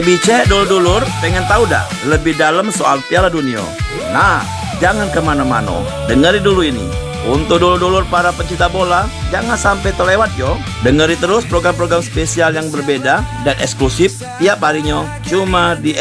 Bice dulur-dulur, pengen tahu dah lebih dalam soal Piala Dunia? Nah, jangan kemana-mana, dengari dulu ini. Untuk dulur-dulur para pecinta bola, jangan sampai terlewat yo. Dengari terus program-program spesial yang berbeda dan eksklusif tiap harinya, cuma di